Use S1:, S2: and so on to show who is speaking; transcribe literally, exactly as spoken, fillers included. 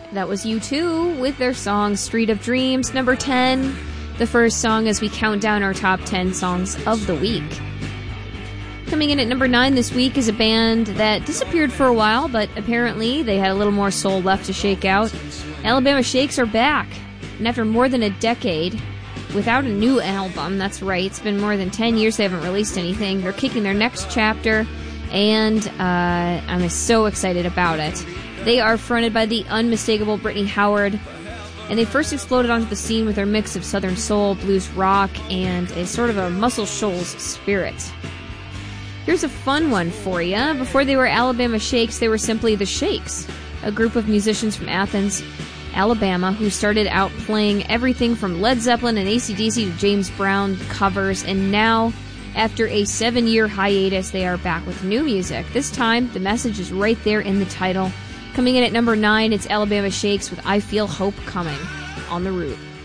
S1: That was U two with their song Street of Dreams, number ten. The first song as we count down our top ten songs of the week. Coming in at number nine this week is a band that disappeared for a while, but apparently they had a little more soul left to shake out. Alabama Shakes are back. And after more than a decade, without a new album, that's right, it's been more than ten years they haven't released anything. They're kicking their next chapter, and uh, I'm so excited about it. They are fronted by the unmistakable Brittany Howard, and they first exploded onto the scene with their mix of southern soul, blues rock, and a sort of a Muscle Shoals spirit. Here's a fun one for you. Before they were Alabama Shakes, they were simply the Shakes, a group of musicians from Athens, Alabama, who started out playing everything from Led Zeppelin and A C D C to James Brown covers, and now, after a seven-year hiatus, they are back with new music. This time, the message is right there in the title. Coming in at number nine, it's Alabama Shakes with I Feel Hope Coming on The Root.